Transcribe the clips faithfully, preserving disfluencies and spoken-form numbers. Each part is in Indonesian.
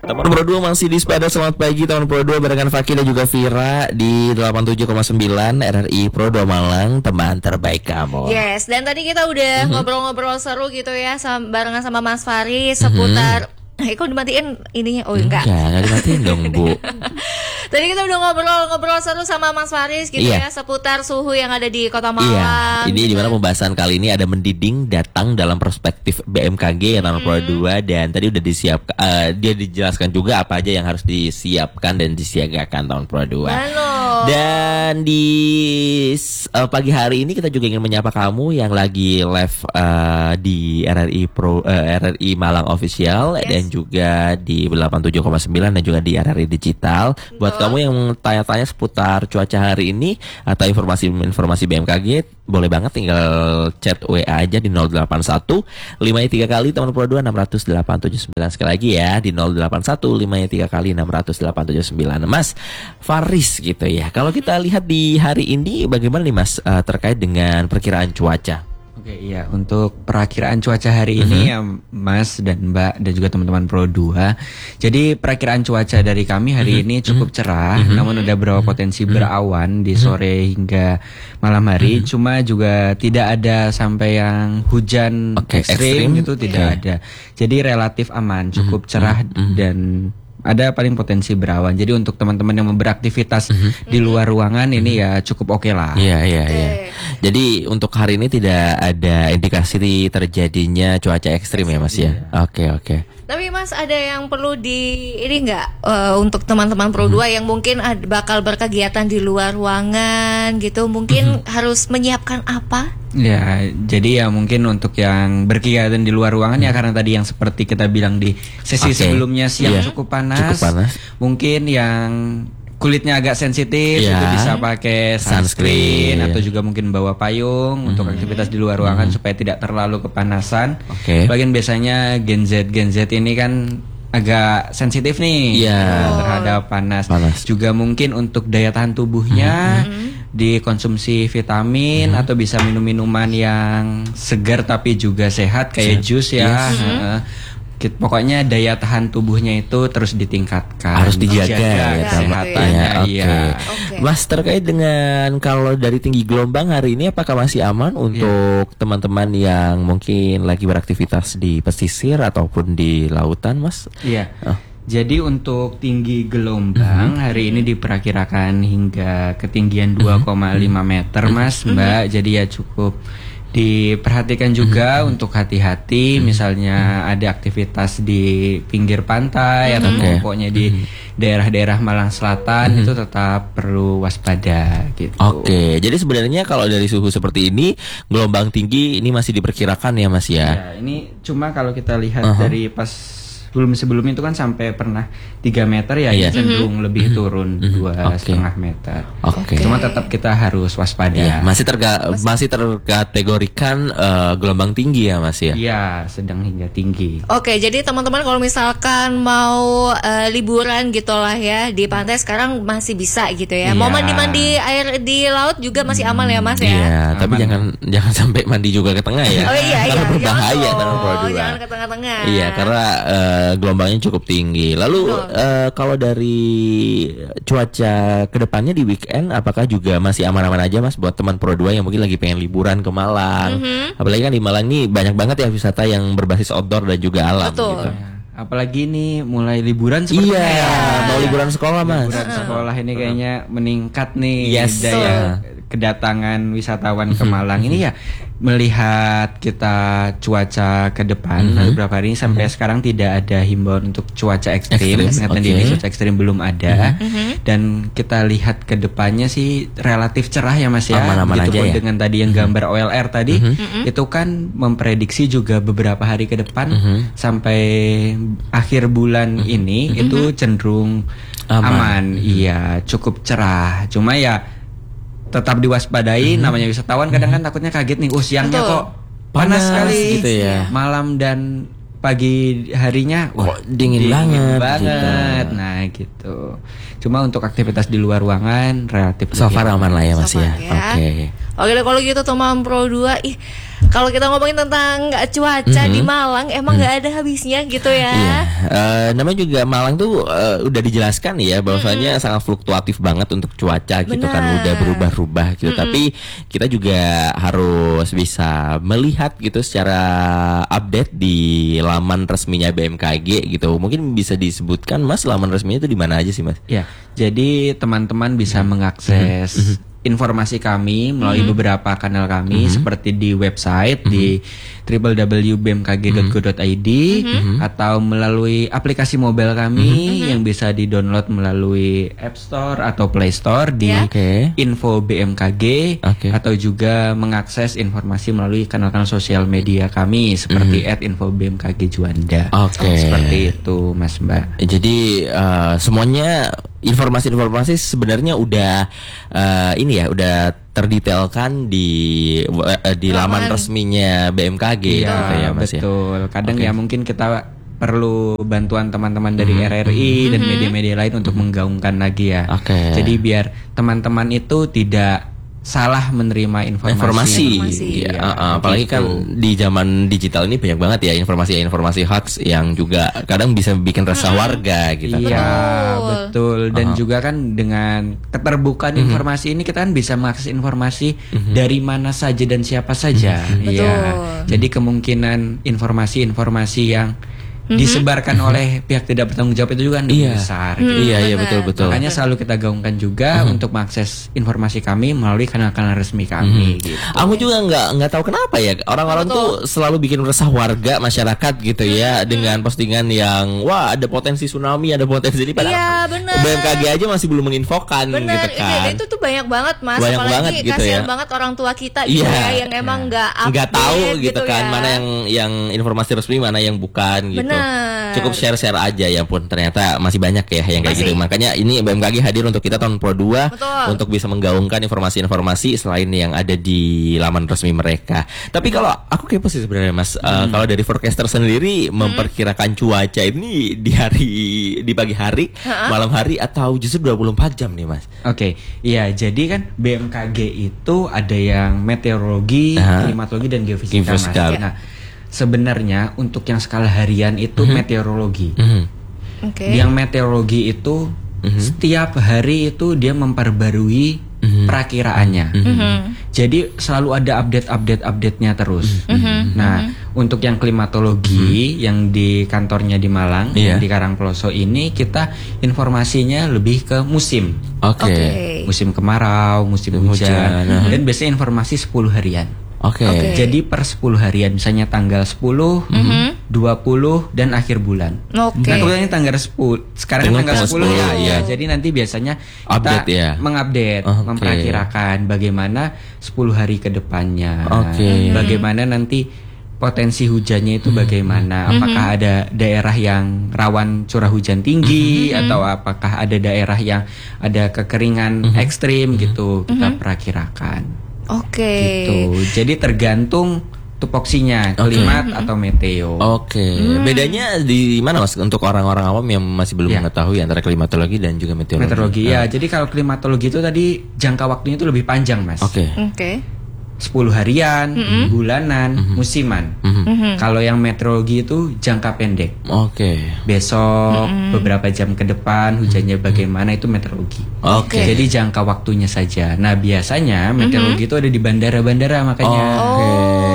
Teman Pro dua masih di sepeda. Selamat pagi teman Pro dua barengan Fakih dan juga Vira di delapan puluh tujuh koma sembilan R R I Pro dua Malang, teman terbaik kamu. Yes, dan tadi kita udah mm-hmm. ngobrol-ngobrol seru gitu ya sama, barengan sama Mas Faris seputar mm-hmm. Eh kok dimatiin ininya? Oh enggak. Enggak, enggak dimatiin dong Bu. Tadi kita udah ngobrol-ngobrol seru sama Mas Faris gitu iya. ya seputar suhu yang ada di Kota Malang. Iya. Ini gitu. Dimana pembahasan kali ini ada mendiding datang dalam perspektif B M K G yang hmm. Pro dua, dan tadi udah disiapkan uh, dia dijelaskan juga apa aja yang harus disiapkan dan disiagakan tahun Pro dua. Halo. Dan di uh, pagi hari ini kita juga ingin menyapa kamu yang lagi live uh, di R R I Pro uh, R R I Malang Official yes. dan juga di delapan puluh tujuh koma sembilan dan juga di R R I Digital. Buat kamu yang tanya-tanya seputar cuaca hari ini atau informasi-informasi B M K G, boleh banget tinggal chat W A aja di nol delapan satu lima tiga kali teman Pro dua enam nol delapan tujuh sembilan. Sekali lagi ya di nol delapan satu lima tiga kali enam nol delapan tujuh sembilan. Mas Faris gitu ya. Kalau kita lihat di hari ini bagaimana nih Mas uh, terkait dengan perkiraan cuaca? Oke, iya, untuk perakiraan cuaca hari ini uh-huh. ya Mas dan Mbak dan juga teman-teman Pro dua. Jadi perakiraan cuaca dari kami hari uh-huh. ini cukup cerah, uh-huh. namun ada beberapa potensi uh-huh. berawan di sore hingga malam hari. Uh-huh. Cuma juga tidak ada sampai yang hujan okay, ekstrim, ekstrim itu tidak okay. ada. Jadi relatif aman, cukup cerah uh-huh. dan ada paling potensi berawan. Jadi untuk teman-teman yang beraktivitas mm-hmm. di luar ruangan ini ya cukup oke okay lah. Iya, iya, iya. Jadi untuk hari ini tidak ada indikasi terjadinya cuaca ekstrim ya Mas ya. Oke, yeah. oke. Okay, okay. Tapi Mas ada yang perlu di ini enggak uh, untuk teman-teman Pro dua mm-hmm. yang mungkin ad, bakal berkegiatan di luar ruangan gitu, mungkin mm-hmm. harus menyiapkan apa? Ya, jadi ya mungkin untuk yang berkegiatan di luar ruangan mm-hmm. ya karena tadi yang seperti kita bilang di sesi okay. sebelumnya siang yeah. cukup panas. Cukup panas. Mungkin yang kulitnya agak sensitif yeah. itu bisa pakai sunscreen, sunscreen atau juga mungkin bawa payung mm-hmm. untuk aktivitas di luar ruangan mm-hmm. supaya tidak terlalu kepanasan. Okay. Sebagian biasanya Gen Z Gen Z ini kan agak sensitif nih yeah. oh. terhadap panas. panas. Juga mungkin untuk daya tahan tubuhnya mm-hmm. dikonsumsi vitamin mm-hmm. atau bisa minum minuman yang segar tapi juga sehat kayak jus ya. Yes. Uh, Pokoknya daya tahan tubuhnya itu terus ditingkatkan, harus dijaga ya, kesehatannya. Ya, oke. Okay. Okay. Mas terkait dengan kalau dari tinggi gelombang hari ini apakah masih aman untuk yeah. teman-teman yang mungkin lagi beraktivitas di pesisir ataupun di lautan, Mas? Iya. Yeah. Oh. Jadi untuk tinggi gelombang mm-hmm. hari ini diperkirakan hingga ketinggian dua koma lima meter, Mas, Mbak. Mm-hmm. Jadi ya cukup diperhatikan juga mm-hmm. untuk hati-hati, mm-hmm. misalnya ada aktivitas di pinggir pantai mm-hmm. atau okay. pokoknya di mm-hmm. daerah-daerah Malang Selatan mm-hmm. itu tetap perlu waspada gitu. Oke, okay. Jadi sebenarnya kalau dari suhu seperti ini, gelombang tinggi ini masih diperkirakan ya Mas ya? Ya, ini cuma kalau kita lihat uh-huh. dari pas sebelum-sebelum itu kan sampai pernah tiga meter ya, yeah. cenderung mm-hmm. lebih turun dua setengah okay. meter. Oke. Okay. Cuma tetap kita harus waspada. Yeah. Masih terga masih terkategorikan uh, gelombang tinggi ya Mas ya? Iya, sedang hingga tinggi. Oke, okay, jadi teman-teman kalau misalkan mau uh, liburan gitulah ya di pantai sekarang masih bisa gitu ya. Yeah. Mau mandi-mandi air di laut juga masih aman ya Mas ya? Iya, yeah, tapi jangan jangan sampai mandi juga ke tengah ya. Oh iya, karena iya. berbahaya dalam Pro dua. Jangan ke tengah-tengah. Iya, karena uh, gelombangnya cukup tinggi. Lalu uh, kalau dari cuaca kedepannya di weekend, apakah juga masih aman-aman aja Mas buat teman Pro dua yang mungkin lagi pengen liburan ke Malang? Mm-hmm. Apalagi kan di Malang nih banyak banget ya wisata yang berbasis outdoor dan juga alam. Betul. Gitu. Apalagi nih mulai liburan seperti iya, ya. Mau liburan sekolah Mas. Liburan sekolah ini kayaknya meningkat nih yes. daya kedatangan wisatawan ke Malang ini ya. Melihat kita cuaca ke depan mm-hmm. beberapa hari ini sampai mm-hmm. sekarang tidak ada himbauan untuk cuaca ekstrim, ternyata okay. di cuaca ekstrim belum ada mm-hmm. dan kita lihat ke depannya sih relatif cerah ya Mas ya. Aman-aman gitu aja pun ya. Dengan tadi yang gambar O L R tadi mm-hmm. itu kan memprediksi juga beberapa hari ke depan mm-hmm. sampai akhir bulan mm-hmm. ini mm-hmm. itu cenderung aman. aman, iya cukup cerah. Cuma ya tetap diwaspadai, mm-hmm. namanya wisatawan kadang kan takutnya kaget nih, oh siangnya Betul. kok panas, panas sekali gitu ya. Malam dan pagi harinya wah, dingin, dingin banget, banget. Gitu. Nah gitu. Cuma untuk aktivitas di luar ruangan relatif so far aman lah ya Mas ya. ya. Oke. Okay. Oke kalau gitu teman Pro dua, ih Kalau kita ngomongin tentang cuaca mm-hmm. di Malang, emang nggak mm. ada habisnya gitu ya. Iya, uh, namanya juga Malang tuh uh, udah dijelaskan ya, bahwasanya mm-hmm. sangat fluktuatif banget untuk cuaca gitu. Bener. Kan udah berubah-ubah gitu. Mm-hmm. Tapi kita juga harus bisa melihat gitu secara update di laman resminya B M K G gitu. Mungkin bisa disebutkan Mas, laman resminya itu di mana aja sih Mas? Ya, jadi teman-teman bisa mm-hmm. mengakses mm-hmm. informasi kami melalui mm-hmm. beberapa kanal kami mm-hmm. seperti di website mm-hmm. di w w w titik b m k g titik go titik i d mm-hmm. atau melalui aplikasi mobile kami mm-hmm. yang bisa di-download melalui App Store atau Play Store di yeah. okay. info B M K G okay. atau juga mengakses informasi melalui kanal-kanal sosial media kami seperti mm-hmm. at info B M K G Juanda. Oke. Okay. Seperti itu Mas Mbak. Jadi uh, semuanya informasi-informasi sebenarnya udah uh, ini ya udah terdetailkan di uh, di laman, laman resminya B M K G ya, gitu ya Mas betul. Ya. Kadang okay. ya mungkin kita perlu bantuan teman-teman dari mm-hmm. R R I mm-hmm. dan media-media lain untuk mm-hmm. menggaungkan lagi ya. Okay. Jadi biar teman-teman itu tidak salah menerima informasi. Informasi, ya, ya, uh, uh, apalagi gitu. Kan di zaman digital ini banyak banget ya informasi-informasi hoax yang juga kadang bisa bikin resah hmm. warga gitu. Iya, betul. betul. Dan uh-huh. juga kan dengan keterbukaan uh-huh. informasi ini kita kan bisa mengakses informasi uh-huh. dari mana saja dan siapa saja. Iya. Uh-huh. Jadi kemungkinan informasi-informasi yang Mm-hmm. disebarkan mm-hmm. oleh pihak tidak bertanggung jawab itu juga iya. besar. Mm-hmm. Gitu. Iya iya betul betul. Makanya selalu kita gaungkan juga mm-hmm. untuk mengakses informasi kami melalui kanal-kanal resmi kami. Mm-hmm. Gitu. Aku juga nggak nggak tahu kenapa ya orang-orang betul. Tuh selalu bikin resah warga masyarakat gitu ya mm-hmm. dengan postingan yang wah ada potensi tsunami, ada potensi ini. Padahal iya, B M K G aja masih belum menginfokan bener. Gitu kan. Iya, itu tuh banyak banget Mas. Banyak apalagi banget gitu kasihan ya. banget orang tua kita gitu yeah. ya yang emang nggak yeah. nggak tahu gitu, gitu kan ya. mana yang yang informasi resmi mana yang bukan gitu. Bener. Cukup share-share aja ya pun ternyata masih banyak ya yang kayak masih. Gitu. Makanya ini B M K G hadir untuk kita tahun Pro dua betul. Untuk bisa menggaungkan informasi-informasi selain yang ada di laman resmi mereka. Tapi kalau aku kepo sih sebenarnya Mas, hmm. uh, kalau dari forecaster sendiri hmm. memperkirakan cuaca ini di hari di pagi hari, ha-ha. Malam hari atau justru dua puluh empat jam nih Mas? Oke, okay. Iya jadi kan B M K G itu ada yang meteorologi, uh-huh. klimatologi dan geofisika Mas. Nah, sebenarnya untuk yang skala harian itu mm-hmm. meteorologi. Mm-hmm. Okay. Yang meteorologi itu mm-hmm. setiap hari itu dia memperbarui mm-hmm. perakiraannya. Mm-hmm. Jadi selalu ada update-update-update-nya terus. Mm-hmm. Nah, mm-hmm. untuk yang klimatologi mm-hmm. yang di kantornya di Malang, yeah. yang di Karangploso ini kita informasinya lebih ke musim. Oke. Okay. Okay. Musim kemarau, musim hujan, hujan. Uh-huh. Dan biasanya informasi sepuluh harian. Oke. Okay. Okay. Jadi per sepuluh harian, misalnya tanggal sepuluh, mm-hmm. dua puluh dan akhir bulan. Oke. Okay. Nah, kemudian ini tanggal sepuluh. Sekarang tanggal, tanggal sepuluh ya, ya. Jadi nanti biasanya update, kita ya? mengupdate, okay. memperkirakan bagaimana sepuluh hari ke depannya. Oke. Okay. Bagaimana nanti potensi hujannya itu bagaimana? Mm-hmm. Apakah ada daerah yang rawan curah hujan tinggi mm-hmm. atau apakah ada daerah yang ada kekeringan mm-hmm. ekstrim gitu, kita mm-hmm. perakirakan. Oke. Okay. Gitu. Jadi tergantung tupoksinya, klimat okay. atau meteo. Oke. Okay. Hmm. Bedanya di mana Mas untuk orang-orang awam yang masih belum ya. mengetahui antara klimatologi dan juga meteorologi? Meteorologi ya. Jadi kalau klimatologi itu tadi jangka waktunya itu lebih panjang, Mas. Oke. Okay. Oke. Okay. sepuluh harian, mm-hmm. bulanan, mm-hmm. musiman. Mm-hmm. Mm-hmm. Kalau yang meteorologi itu jangka pendek. Oke. Okay. Besok, mm-hmm. beberapa jam ke depan hujannya bagaimana itu meteorologi. Oke. Okay. Jadi jangka waktunya saja. Nah, biasanya meteorologi mm-hmm. itu ada di bandara-bandara makanya. Oh. Oke.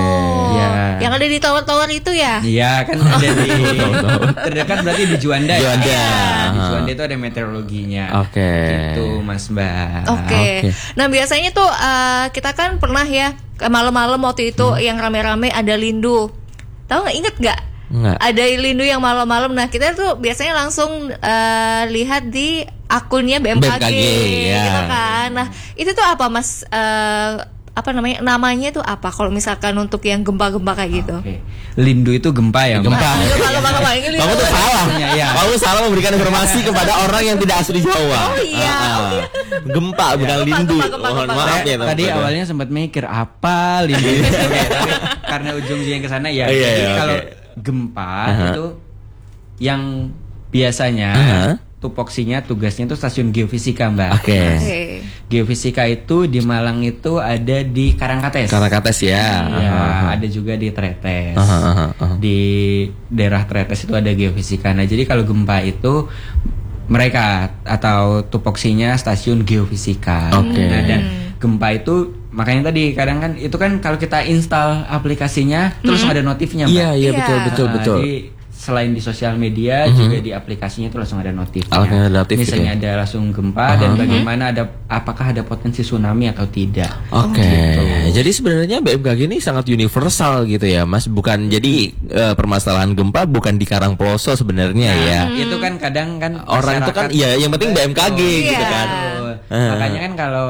Ya. Yang ada di tower-tower itu ya? Iya, kan ada di terdekat berarti di Juanda. Juanda. Ya. Di Juanda itu ada meteorologinya. Oke. Okay. Gitu, Mas Mbak. Oke. Okay. Okay. Nah, biasanya tuh uh, kita kan pernah ya malam-malam waktu itu hmm. yang rame-rame ada lindu. Tahu nggak? Ingat nggak? Nggak. Ada lindu yang malam-malam. Nah, kita tuh biasanya langsung uh, lihat di akunnya B M K G, B M K G ya. gitu kan. Nah, itu tuh apa Mas? Uh, apa namanya? Namanya tuh apa? Kalau misalkan untuk yang gempa-gempa kayak gitu. Okay. Lindu itu gempa ya? Gempa. Gempa-gempa. Kamu tuh salah. Ya. Kamu salah memberikan informasi kepada orang yang tidak asli Jawa. Oh iya. Uh, uh. Gempa bukan gempa, lindu. Gempa, gempa, Mohon gempa. maaf ya. Tadi teman-teman. awalnya sempat mikir apa lindu. Okay, tapi karena ujungnya yang ke sana ya. Oh, iya, jadi iya, kalau okay. gempa uh-huh. itu yang biasanya uh-huh. tupoksinya tugasnya itu stasiun geofisika, Mbak. Oke. Okay. Di geofisika itu di Malang itu ada di Karangkates. Karangkates ya. Iya, Uh-huh. ada juga di Tretes. Uh-huh, uh-huh, uh-huh. Di daerah Tretes itu ada geofisika. Nah, jadi kalau gempa itu mereka atau tupoksinya stasiun geofisika. Oke. Nah, dan gempa itu makanya tadi kadang kan itu kan kalau kita install aplikasinya terus ada notifnya, Mbak. Iya, iya, Iya. betul, betul, Nah, betul. Jadi selain di sosial media juga di aplikasinya itu langsung ada notifnya. Oh, ada notif Misalnya gitu ada langsung gempa dan bagaimana ada apakah ada potensi tsunami atau tidak. Oke, Gitu. jadi sebenarnya B M K G ini sangat universal gitu ya, Mas. Bukan jadi eh, permasalahan gempa bukan di Karangploso sebenarnya Nah, ya. itu kan kadang kan Orang itu kan masyarakat- ya yang penting B M K G gitu Iya. kan. Betul. Ah. Makanya kan kalau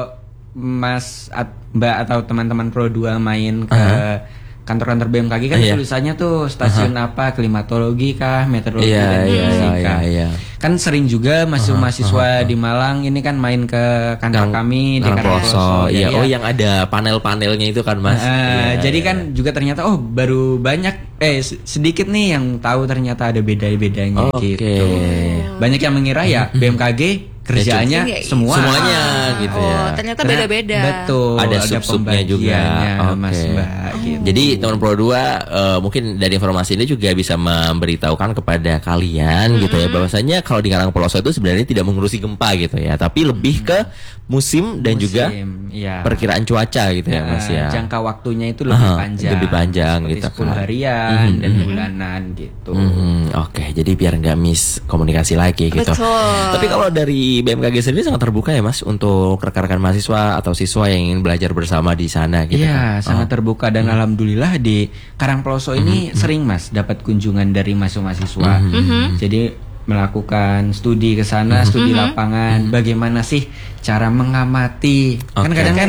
Mas at- Mbak atau teman-teman Pro dua main ke kantor-kantor B M K G kan Iya. tulisannya tuh stasiun apa, klimatologi kah, meteorologi Iya, dan iya, geofisika. iya, iya. Kan sering juga masih mahasiswa di Malang ini kan main ke kantor kami di Karangploso. Karangploso. Iya, Jadi oh ya, yang ada panel-panelnya itu kan, Mas. eh, Iya, jadi iya. kan juga ternyata oh baru banyak eh s- sedikit nih yang tahu ternyata ada beda-bedanya Oke. gitu. Banyak yang mengira ya B M K G kerjaannya Iya, iya. semua. Semuanya gitu Oh, ya. ternyata Ternyata- beda-beda. Betul. Ada sub-subnya juga. pembagiannya, Mas Oke. Mbak. Gitu. Jadi teman Pro dua eh, mungkin dari informasi ini juga bisa memberitahukan kepada kalian gitu ya bahwasanya kalau di Karangploso itu sebenarnya tidak mengurusi gempa gitu ya, tapi lebih ke musim dan juga Musim, iya. perkiraan cuaca gitu ya, Mas Nah, ya. jangka waktunya itu lebih Aha, panjang. lebih panjang Seperti gitu sepuluh kan. harian dan bulanan gitu. Mhm, oke, jadi biar nggak miss komunikasi lagi gitu. Betul. Tapi kalau dari B M K G sendiri sangat terbuka ya, Mas, untuk rekan-rekan mahasiswa atau siswa yang ingin belajar bersama di sana gitu Iya, kan. sangat terbuka dan Hmm. alhamdulillah di Karangploso ini sering Mas dapat kunjungan dari mahasiswa. Hmm. Jadi melakukan studi ke sana, studi lapangan, bagaimana sih cara mengamati. Kan Oke. kadang kan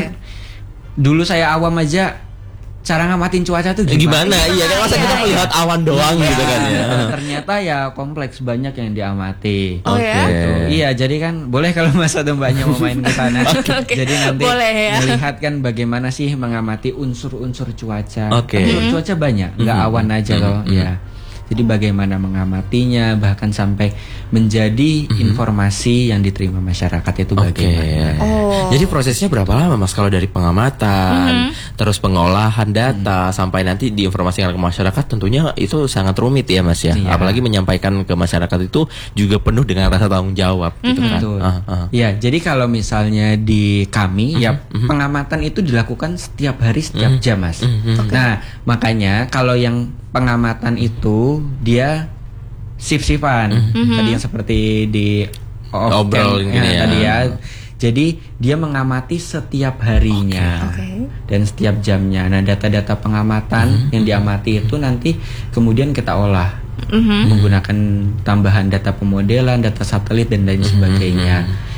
dulu saya awam aja cara ngamatin cuaca tuh Eh, gimana? gimana? Iya kan masa kita melihat awan doang gitu kan ya. Ternyata ya kompleks banyak yang diamati. Oh, ya? Gitu. Iya, jadi kan boleh kalau Mas atau Mbaknya mau main ke sana. Oke. Jadi nanti Boleh ya. melihat kan bagaimana sih mengamati unsur-unsur cuaca. Oke. Unsur cuaca banyak, nggak awan aja loh, ya. Jadi bagaimana mengamatinya bahkan sampai menjadi informasi yang diterima masyarakat itu Oke. bagaimana. Oh. Jadi prosesnya berapa lama, Mas, kalau dari pengamatan, terus pengolahan data sampai nanti diinformasikan ke masyarakat, tentunya itu sangat rumit ya, Mas ya. Iya. Apalagi menyampaikan ke masyarakat itu juga penuh dengan rasa tanggung jawab gitu kan. Betul. Ah, ah. Ya, jadi kalau misalnya di kami ya pengamatan itu dilakukan setiap hari setiap jam, Mas. Nah, makanya kalau yang pengamatan itu dia shift-shiftan. Tadi yang seperti di off Obrol cam, gini ya, ya. tadi ya. Jadi dia mengamati setiap harinya Oke. dan setiap jamnya. Nah, data-data pengamatan yang diamati itu nanti kemudian kita olah menggunakan tambahan data pemodelan, data satelit dan lain sebagainya.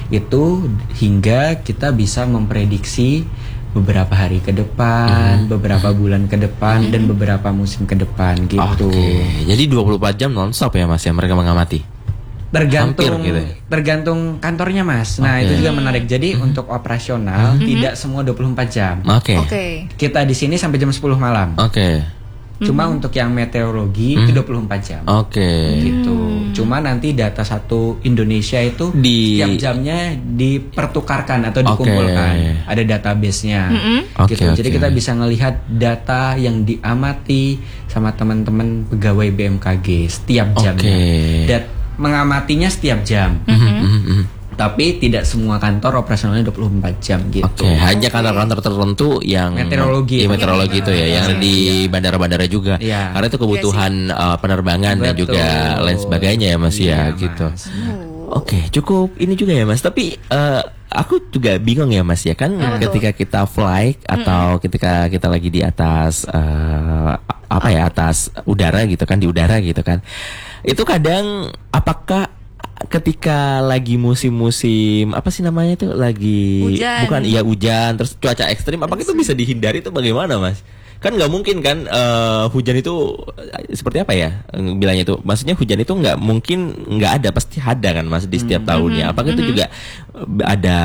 Itu hingga kita bisa memprediksi beberapa hari ke depan, beberapa bulan ke depan dan beberapa musim ke depan gitu. Oke. Jadi dua puluh empat jam nonstop ya, Mas ya, mereka mengamati. Tergantung Hampir gitu ya? tergantung kantornya, Mas. Nah, Oke. itu juga menarik. Jadi untuk operasional tidak semua dua puluh empat jam. Oke. Oke. Kita di sini sampai jam sepuluh malam. Oke. Cuma untuk yang meteorologi itu dua puluh empat jam. Oke. Gitu. Cuma nanti data satu Indonesia itu Di- setiap jamnya dipertukarkan atau Oke. dikumpulkan. Ada database-nya. Oke, Gitu. Jadi oke. kita bisa ngelihat data yang diamati sama teman-teman pegawai B M K G setiap jamnya. Oke. Dan mengamatinya setiap jam. Mhm. Tapi tidak semua kantor operasionalnya dua puluh empat jam gitu. Oke, hanya kantor-kantor tertentu yang Meteorologi. Iya, meteorologi itu ya, yang di bandara-bandara juga. Iya. Karena itu kebutuhan uh, penerbangan dan Betul. juga lain sebagainya ya, Mas ya, Iya, gitu. Mas. Oke, cukup ini juga ya, Mas. Tapi eh, aku juga bingung ya, Mas ya, kan ketika kita flight atau ketika kita lagi di atas eh, apa ya, atas udara gitu kan, di udara gitu kan. Itu kadang apakah ketika lagi musim-musim apa sih namanya itu lagi Hujan. bukan iya hujan terus cuaca ekstrim apakah itu bisa dihindari itu bagaimana, Mas? Kan nggak mungkin kan eh, hujan itu eh, seperti apa ya eh, bilangnya itu, maksudnya hujan itu nggak mungkin nggak ada, pasti ada kan, Mas, di setiap tahunnya. Apakah itu juga eh, ada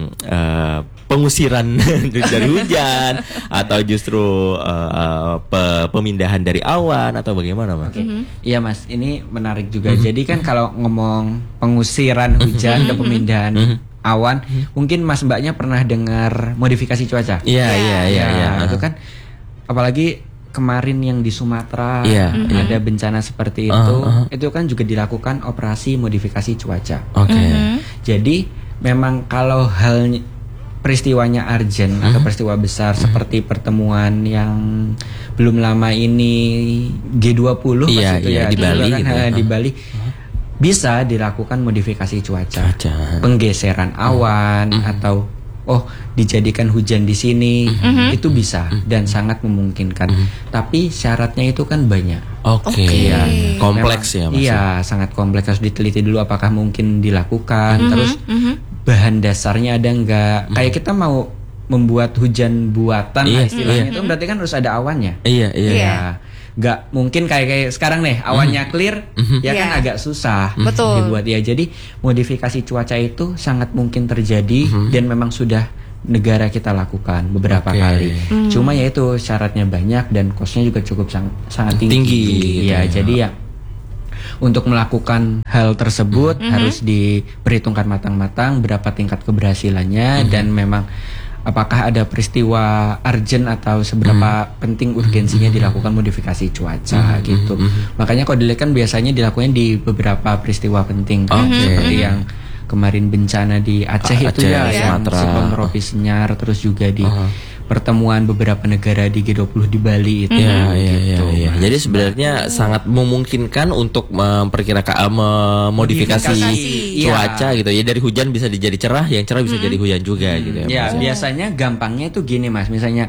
eh, pengusiran dari hujan atau justru eh, eh, pe- pemindahan dari awan atau bagaimana, Mas? Iya, Mas, ini menarik juga. Jadi kan kalau ngomong pengusiran hujan dan pemindahan awan. Hmm. Mungkin Mas Mbaknya pernah dengar modifikasi cuaca? Iya, iya, iya, iya. Itu kan apalagi kemarin yang di Sumatera yeah, ada yeah. bencana seperti itu, uh, uh. itu kan juga dilakukan operasi modifikasi cuaca. Oke. Okay. Mm-hmm. Jadi memang kalau hal peristiwanya urgent uh-huh. atau peristiwa besar uh-huh. seperti pertemuan yang belum lama ini G dua puluh yeah, pas itu yeah, ya di Bali, kan, gitu. uh, di uh. Bali uh-huh. bisa dilakukan modifikasi cuaca, cuaca. penggeseran awan uh-huh. atau oh dijadikan hujan di sini mm-hmm. itu bisa mm-hmm. dan sangat memungkinkan. Mm-hmm. Tapi syaratnya itu kan banyak. Oke. Okay. Okay. Ya, kompleks memang, ya Mas. Iya, sangat kompleks, harus diteliti dulu apakah mungkin dilakukan. Mm-hmm. Terus mm-hmm. bahan dasarnya ada enggak? Mm-hmm. Kayak kita mau membuat hujan buatan iya, istilahnya iya. itu berarti kan harus ada awannya. Iya, iya. Ya, nggak mungkin kayak kayak sekarang nih awannya clear mm-hmm. ya kan yeah. agak susah Betul. dibuat ya. Jadi modifikasi cuaca itu sangat mungkin terjadi mm-hmm. dan memang sudah negara kita lakukan beberapa okay. kali. Mm. Cuma ya itu syaratnya banyak dan costnya juga cukup sang, sangat tinggi. tinggi gitu ya, ya. Jadi ya untuk melakukan hal tersebut mm-hmm. harus diperhitungkan matang-matang berapa tingkat keberhasilannya mm-hmm. dan memang apakah ada peristiwa urgent atau seberapa mm. penting urgensinya dilakukan modifikasi cuaca mm. gitu. Mm. Makanya kalau dilihat kan biasanya dilakukan di beberapa peristiwa penting kan, okay. seperti yang kemarin bencana di Aceh, Aceh itu ya, ya. yang siklon tropis Nyar, terus juga di uh-huh. pertemuan beberapa negara di G dua puluh di Bali itu. Ya, gitu. ya, ya, ya. Jadi sebenarnya nah, sangat memungkinkan untuk memperkirakan uh, memodifikasi cuaca ya. Gitu ya, dari hujan bisa jadi cerah, yang cerah bisa hmm. jadi hujan juga hmm. gitu ya. Ya, Mas. Biasanya gampangnya itu gini Mas, misalnya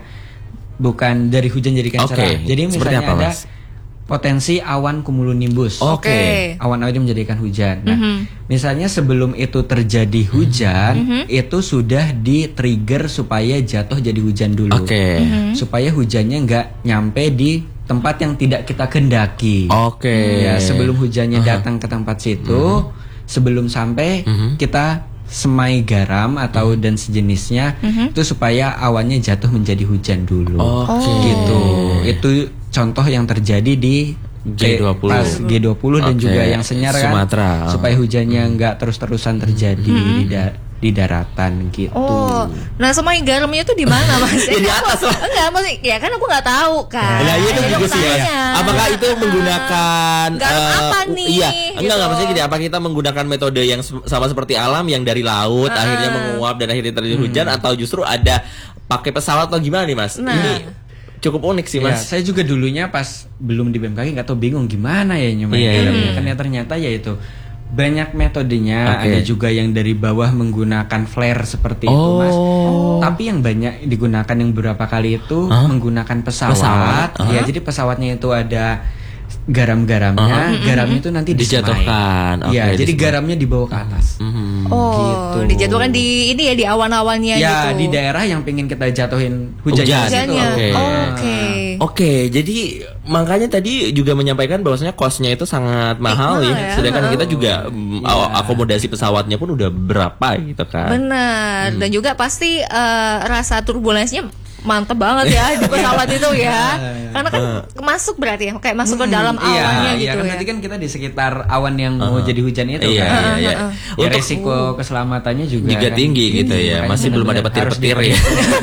bukan dari hujan jadikan okay. cerah. Jadi misalnya apa, ada Mas? Potensi awan cumulonimbus. Oke. Okay. Awan-awan itu menjadikan hujan. Nah, mm-hmm. misalnya sebelum itu terjadi hujan, mm-hmm. itu sudah di-trigger supaya jatuh jadi hujan dulu. Oke. Okay. Mm-hmm. Supaya hujannya nggak nyampe di tempat yang tidak kita kendaki. Oke. Okay. Ya, sebelum hujannya uh-huh. datang ke tempat situ, mm-hmm. sebelum sampai mm-hmm. kita semai garam atau mm-hmm. dan sejenisnya, mm-hmm. itu supaya awannya jatuh menjadi hujan dulu. Oke. Okay. Gitu. Itu contoh yang terjadi di G dua puluh. Pas G dua puluh dan okay. juga yang senyar kan Sumatera. Supaya hujannya nggak hmm. terus-terusan terjadi hmm. di, da di daratan gitu. Oh, nah semai garamnya tuh di mana Mas? Ya, di atas lah. Enggak, maksudnya ya kan aku nggak tahu kan. Nah, itu juga sih ya. Apakah itu menggunakan garam uh, apa nih? Iya, gitu. enggak enggak maksudnya gini, apa kita menggunakan metode yang sama seperti alam yang dari laut uh. akhirnya menguap dan akhirnya terjadi hujan hmm. atau justru ada pakai pesawat atau gimana nih Mas? Nah. Ini cukup unik sih Mas. Ya, saya juga dulunya pas belum di B M K G nggak tahu, bingung gimana ya nyobain iya, garamnya. iya. Kan ya ternyata ya itu banyak metodenya. Okay. Ada juga yang dari bawah menggunakan flare seperti oh. itu Mas. Tapi yang banyak digunakan yang beberapa kali itu huh? menggunakan pesawat. pesawat? Uh-huh. Ya jadi pesawatnya itu ada garam-garamnya, uh-huh. garamnya itu nanti dijatuhkan. Iya, okay, jadi disemai. garamnya dibawa ke atas. Uh-huh. Oh, gitu. dijatuhkan di ini ya di awan-awannya ya, gitu. Ya, di daerah yang pengen kita jatuhin hujannya. Hujan. Oke. Oke. Okay. Oke, jadi makanya tadi juga menyampaikan bahwasanya cost-nya itu sangat mahal eh, ya. ya. Sedangkan oh. kita juga yeah. akomodasi pesawatnya pun udah berapa gitu kan. Benar. Hmm. Dan juga pasti uh, rasa turbulensinya mantep banget ya di pesawat itu ya. Karena kan uh. masuk berarti ya, kayak masuk ke dalam hmm, awannya iya, gitu iya, kan ya. Nanti kan kita di sekitar awan yang uh. mau jadi hujan itu iya, kan. Iya, iya. Uh, uh, uh. Ya, resiko uh. keselamatannya juga, juga kan tinggi gitu ya. Masih belum ada petir-petir ya.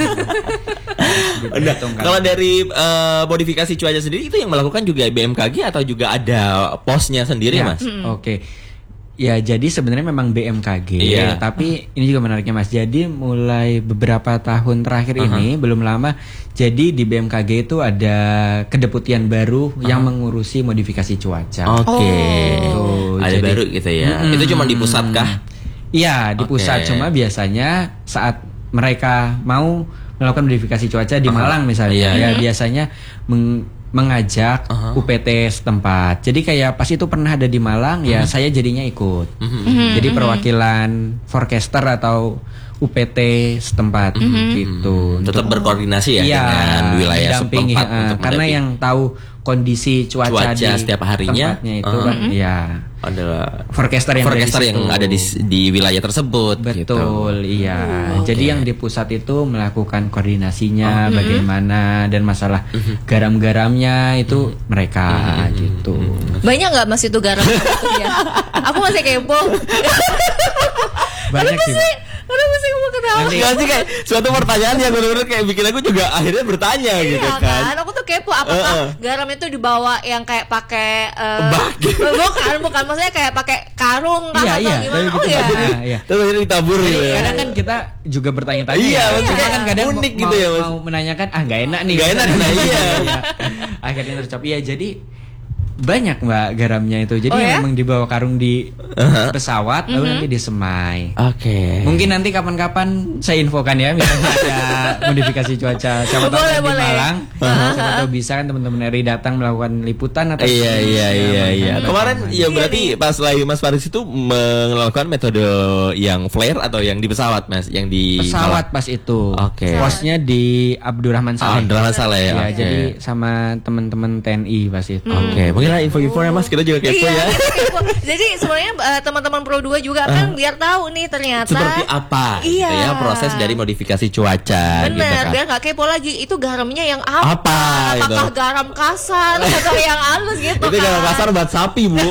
Nah, kalau dari uh, modifikasi cuaca sendiri itu yang melakukan juga B M K G atau juga ada posnya sendiri ya, Mas? Hmm. Oke. Okay. Ya jadi sebenarnya memang B M K G, iya. tapi ini juga menariknya Mas. Jadi mulai beberapa tahun terakhir uh-huh. ini belum lama, jadi di B M K G itu ada kedeputian baru uh-huh. yang mengurusi modifikasi cuaca. Oke. Okay. Oh. Ada jadi, baru gitu ya. Hmm, itu cuma di pusat kah? Iya di okay. pusat. Cuma biasanya saat mereka mau melakukan modifikasi cuaca di uh-huh. Malang misalnya, iya. ya biasanya meng mengajak uh-huh. U P T setempat. Jadi kayak pas itu pernah ada di Malang, uh-huh. ya saya jadinya ikut. Uh-huh. Jadi perwakilan forecaster atau U P T setempat uh-huh. gitu. Tetap berkoordinasi ya, ya dengan wilayah setempat uh, karena yang tahu kondisi cuaca, cuaca di setiap harinya itu uh-huh. kan ya adalah forecaster yang, forecaster yang ada di di wilayah tersebut. Betul, gitu. Iya. Okay. Jadi yang di pusat itu melakukan koordinasinya, oh. bagaimana dan masalah uh-huh. garam-garamnya itu uh-huh. mereka uh-huh. gitu. Banyak nggak Mas itu garam? Ya? Aku masih kepo. Banyak sih. Kenapa sih kamu ketawa? Enggak sih, kayak suatu pertanyaan yang benar-benar kayak bikin aku juga akhirnya bertanya gitu Iya kan. kan, aku tuh kepo apakah Uh-uh. garam itu dibawa yang kayak pakai uh, Bak. bukan, bukan maksudnya kayak pakai karung kah Iya, atau iya, gimana? tapi Oh gitu ya. aja. Ah, iya. Terus akhirnya ditabur gitu ya. Kadang kan kita juga bertanya-tanya. Iya, ya. maksudnya Cuma kan kadang unik mau, gitu ya, Mas. mau menanyakan ah nggak enak nih. Nggak enak, nah iya. Akhirnya terucap. Iya, jadi banyak mbak garamnya itu. Jadi Oh, ya? memang dibawa karung di Uh-huh. pesawat lalu nanti disemai. Oke. Mungkin nanti kapan-kapan saya infokan ya, misalnya ada modifikasi cuaca. Siapa tahu Boleh, kan di boleh. Malang, siapa tahu bisa kan teman-teman R I datang melakukan liputan atau Iya iya iya iya. Kemarin ya Iya berarti nih. pas lagi Mas Faris itu melakukan metode yang flare atau yang di pesawat Mas, yang di pesawat pas itu. Oke. Posnya di Abdurrahman Ah, Saleh. Abdurrahman Saleh ya. Ya, Oke. jadi sama teman-teman T N I pas itu. Oke, mungkin ada info-info ya Mas, kita juga kepo Iya, ya. kita kepo. Jadi sebenarnya uh, teman-teman Pro dua juga kan biar tahu nih ternyata Seperti apa gitu Iya. ya proses dari modifikasi cuaca gitu bener, kan. biar nggak kepo lagi itu garamnya yang apa? Apa, Apakah gitu. garam kasar atau yang halus gitu Itu kan? garam kasar buat sapi, Bu.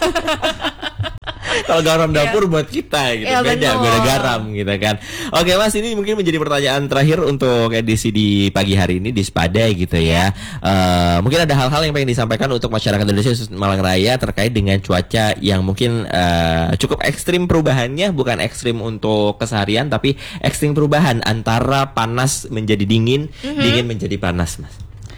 Kalau garam dapur buat kita gitu, Iya, beda, benar. beda garam gitu kan. Oke Mas, ini mungkin menjadi pertanyaan terakhir untuk edisi di pagi hari ini di Spadai gitu ya. Eh, mungkin ada hal-hal yang pengen disampaikan untuk masyarakat Indonesia khusus Malang Raya terkait dengan cuaca yang mungkin eh, cukup ekstrim perubahannya, bukan ekstrim untuk keseharian tapi ekstrim perubahan antara panas menjadi dingin, dingin menjadi panas, Mas.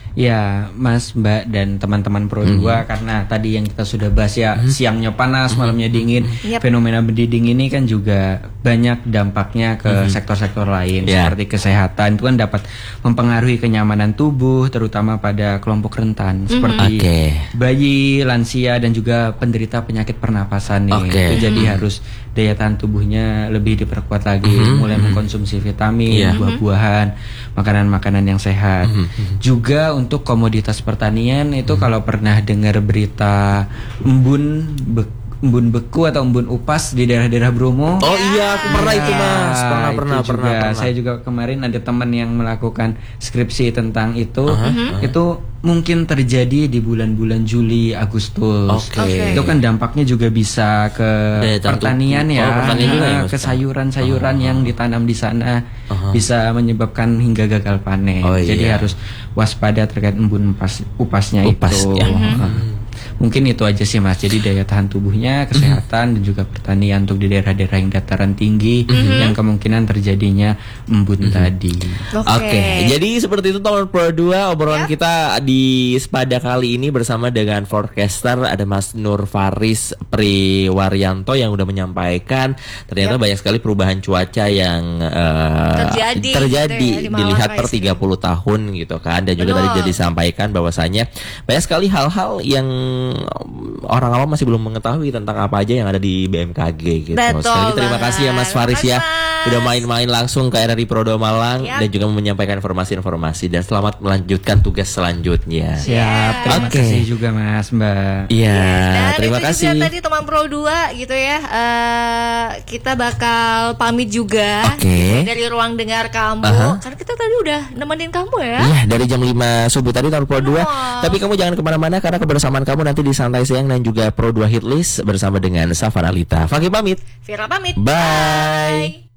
Ya, Mas, Mbak dan teman-teman Pro dua karena tadi yang kita sudah bahas ya siangnya panas, malamnya dingin. Yap. Fenomena mendiding ini kan juga banyak dampaknya ke sektor-sektor lain Ya. seperti kesehatan itu kan dapat mempengaruhi kenyamanan tubuh terutama pada kelompok rentan seperti Oke. bayi, lansia dan juga penderita penyakit pernapasan nih. Oke. Itu jadi harus daya tahan tubuhnya lebih diperkuat lagi, mulai mengkonsumsi vitamin, Iya. buah-buahan, makanan-makanan yang sehat. Juga untuk komoditas pertanian itu kalau pernah dengar berita embun be- embun beku atau embun upas di daerah-daerah Bromo. Oh iya, aku pernah itu Mas. Ya, Pernah itu pernah juga. pernah pernah. Saya juga kemarin ada teman yang melakukan skripsi tentang itu. Itu mungkin terjadi di bulan-bulan Juli, Agustus. Oke. Oke. Itu kan dampaknya juga bisa ke Daya tahan pertanian tubuh. ya, Oh, pertanian juga ya, Nah, Mas? ke sayuran-sayuran yang ditanam di sana bisa menyebabkan hingga gagal panen. Oh, Jadi iya. harus waspada terkait embun upas, upasnya Upas, itu. ya. Heeh. Mungkin itu aja sih Mas. Jadi daya tahan tubuhnya, kesehatan dan juga pertanian untuk di daerah-daerah yang dataran tinggi yang kemungkinan terjadinya embun tadi. Oke, jadi seperti itu teman Pro dua obrolan Ya. kita di Spada kali ini bersama dengan forecaster ada Mas Nur Faris Priwaryanto yang udah menyampaikan ternyata Yap. banyak sekali perubahan cuaca yang eh, Terjadi terjadi gitu ya, di Malang dilihat Raya per tiga puluh tahun gitu kan, dan juga Betul. tadi sudah disampaikan bahwasanya banyak sekali hal-hal yang orang awam masih belum mengetahui tentang apa aja yang ada di B M K G gitu. Betul Sekali lagi terima banget. kasih ya Mas Faris ya, Mas. udah main-main langsung ke R R I Pro dua Malang Yap. dan juga menyampaikan informasi-informasi, dan selamat melanjutkan tugas selanjutnya. Siap. Terima Oke. kasih juga Mas, Mbak. Iya, Dan terima itu kasih. juga tadi teman Pro dua gitu ya. eh, kita bakal pamit juga Oke. dari ruang dengar kamu. Aha. Karena kita tadi udah nemenin kamu ya. Iya, dari jam lima subuh tadi tahun Pro dua. Oh. Tapi kamu jangan kemana-mana karena kebersamaan kamu nanti di Santai Siang dan juga Pro dua Hitlist bersama dengan Safar Alita. Fakih pamit. Vira pamit. Bye.